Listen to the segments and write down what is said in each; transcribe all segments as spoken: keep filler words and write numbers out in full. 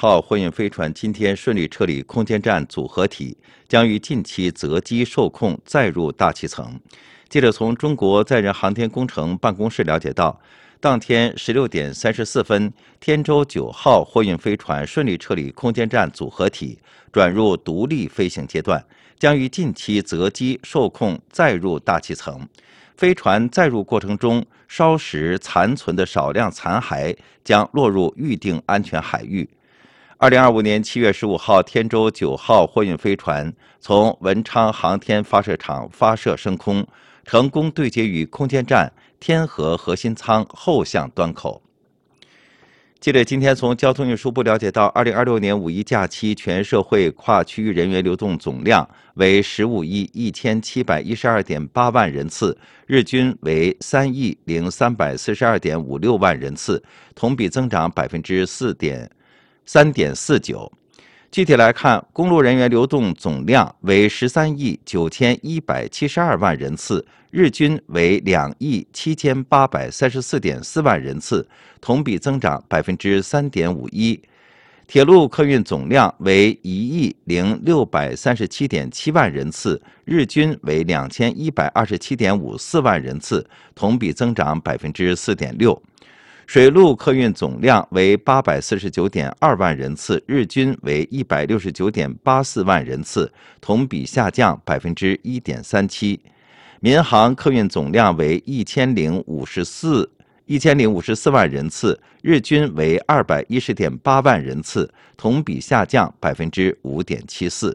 号货运飞船今天顺利撤离空间站组合体，将于近期择机受控载入大气层。记者从中国载人航天工程办公室了解到，当天十六点三十四分，天舟九号货运飞船顺利撤离空间站组合体，转入独立飞行阶段，将于近期择机受控载入大气层。飞船载入过程中，烧蚀残存的少量残骸将落入预定安全海域。二零二五年七月十五号，天舟九号货运飞船从文昌航天发射场发射升空，成功对接于空间站天河核心舱后向端口。记者今天从交通运输部了解到，二零二六年五一假期全社会跨区域人员流动总量为十五亿一千七百一十二点八万人次，日均为三亿零三百四十二点五六万人次，同比增长百分之四点三点四九。具体来看，公路人员流动总量为十三亿九千一百七十二万人次，日均为两亿七千八百三十四点四万人次，同比增长百分之三点五一。铁路客运总量为一亿零六百三十七点七万人次，日均为两千一百二十七点五四万人次，同比增长百分之四点六。水路客运总量为八百四十九点二万人次，日均为一百六十九点八四万人次，同比下降百分之一点三七。民航客运总量为一千零五十四一千零五十四万人次，日均为二百一十点八万人次，同比下降百分之五点七四。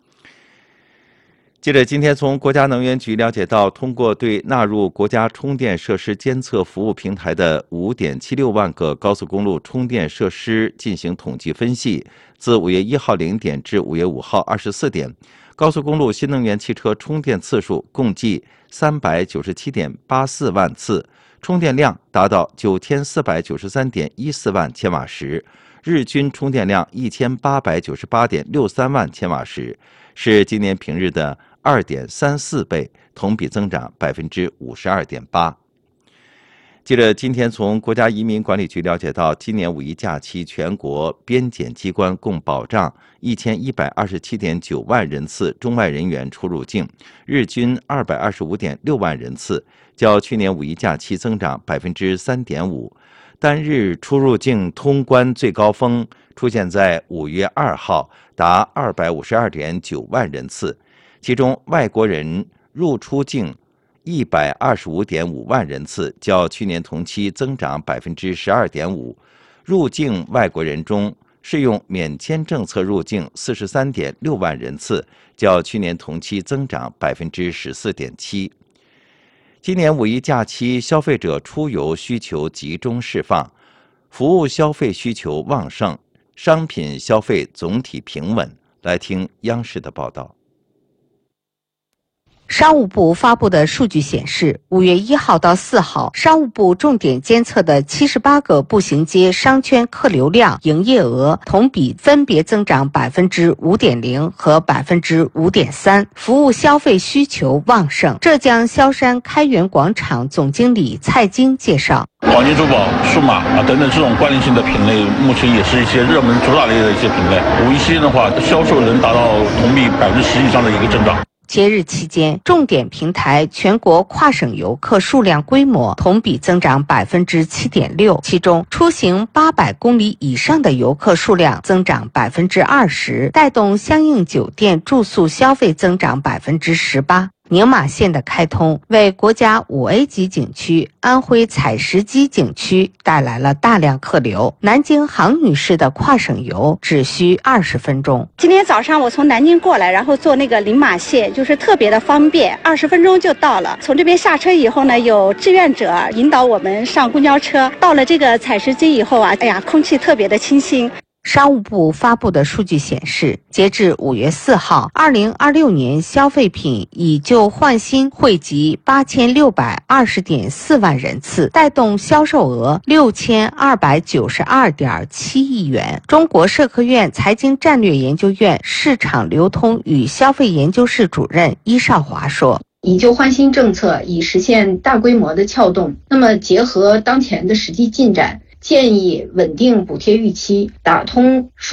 记者今天从国家能源局了解到，通过对纳入国家充电设施监测服务平台的 五点七六万个高速公路充电设施进行统计分析，自五月一号零点至五月五号二十四点，高速公路新能源汽车充电次数共计三百九十七点八四万次，充电量达到九千四百九十三点一四万千瓦时，日均充电量一千八百九十八点六三万千瓦时，是今年平日的二点三四倍，同比增长百分之五十二点八。记者今天从国家移民管理局了解到，今年五一假期全国边检机关共保障一千一百二十七点九万人次中外人员出入境，日均二百二十五点六万人次，较去年五一假期增长百分之三点五。单日出入境通关最高峰出现在五月二号，达二百五十二点九万人次。其中，外国人入出境一百二十五点五万人次，较去年同期增长百分之十二点五。入境外国人中，适用免签政策入境四十三点六万人次，较去年同期增长百分之十四点七。今年五一假期，消费者出游需求集中释放，服务消费需求旺盛，商品消费总体平稳。来听央视的报道。 商务部发布的数据显示，五月一号到四号，商务部重点监测的七十八个步行街商圈客流量、营业额同比分别增长百分之五点零和百分之五点三，服务消费需求旺盛。浙江萧山开元广场总经理蔡京介绍， 黄金珠宝、数码啊等等这种关联性的品类，目前也是一些热门主打类的一些品类。五一期间的话，销售能达到同比百分之十以上的一个增长。 节日期间，重点平台全国跨省游客数量规模同比增长百分之七点六，其中出行八百公里以上的游客数量增长百分之二十，带动相应酒店住宿消费增长百分之十八。宁马线的开通为国家五 A 级景区安徽采石矶景区带来了大量客流。南京杭女士的跨省游只需二十分钟。 今天早上我从南京过来，然后坐那个宁马线，就是特别的方便，二十分钟就到了。从这边下车以后呢，有志愿者引导我们上公交车。到了这个采石矶以后啊，哎呀，空气特别的清新。 商务部发布的数据显示，截至五月四号，二零二六年消费品以旧换新惠及八千六百二十点四万人次，带动销售额六千二百九十二点七亿元。中国社科院财经战略研究院市场流通与消费研究室主任伊少华说， 以旧换新政策以实现大规模的撬动，那么结合当前的实际进展，建议稳定补贴预期，打通